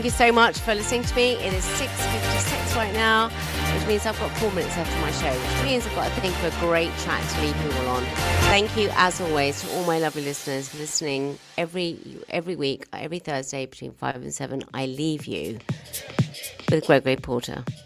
you so much for listening to me. It is 6:56 right now, which means I've got 4 minutes left of my show, which means I've got to think of a great track to leave you all on. Thank you, as always, to all my lovely listeners for listening every week, every Thursday between 5 and 7. I leave you with Gregory Porter.